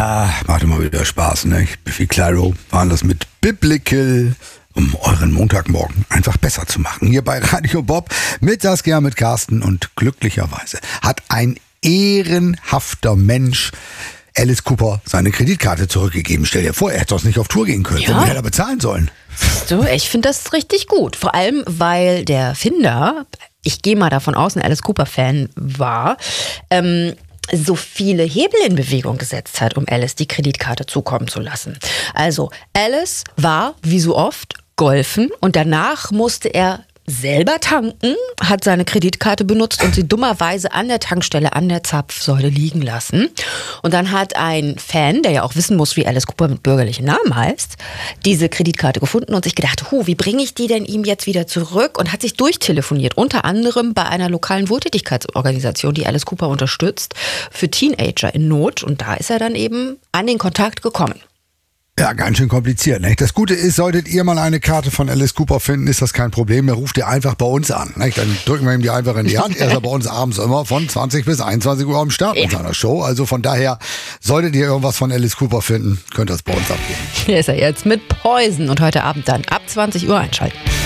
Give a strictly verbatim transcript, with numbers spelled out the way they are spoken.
Ja, macht immer wieder Spaß, ne? Biffy Clyro waren das mit Biblical, um euren Montagmorgen einfach besser zu machen. Hier bei Radio Bob mit Saskia, mit Carsten und glücklicherweise hat ein ehrenhafter Mensch Alice Cooper seine Kreditkarte zurückgegeben. Stell dir vor, er hätte doch nicht auf Tour gehen können. Ja. Womit hätte er bezahlen sollen? So, ich finde das richtig gut. Vor allem, weil der Finder, ich gehe mal davon aus, ein Alice Cooper-Fan war, ähm, so viele Hebel in Bewegung gesetzt hat, um Alice die Kreditkarte zukommen zu lassen. Also Alice war, wie so oft, golfen und danach musste er selber tanken, hat seine Kreditkarte benutzt und sie dummerweise an der Tankstelle an der Zapfsäule liegen lassen. Und dann hat ein Fan, der ja auch wissen muss, wie Alice Cooper mit bürgerlichen Namen heißt, diese Kreditkarte gefunden und sich gedacht, hu, wie bringe ich die denn ihm jetzt wieder zurück? Und hat sich durchtelefoniert, unter anderem bei einer lokalen Wohltätigkeitsorganisation, die Alice Cooper unterstützt, für Teenager in Not. Und da ist er dann eben an den Kontakt gekommen. Ja, ganz schön kompliziert. Nicht? Das Gute ist, solltet ihr mal eine Karte von Alice Cooper finden, ist das kein Problem. Er ruft ihr einfach bei uns an. Nicht? Dann drücken wir ihm die einfach in die Hand. Er ist ja bei uns abends immer von zwanzig bis einundzwanzig Uhr am Start ja. in seiner Show. Also von daher, solltet ihr irgendwas von Alice Cooper finden, könnt ihr es bei uns abgeben. Hier ist er jetzt mit Poison und heute Abend dann ab zwanzig Uhr einschalten.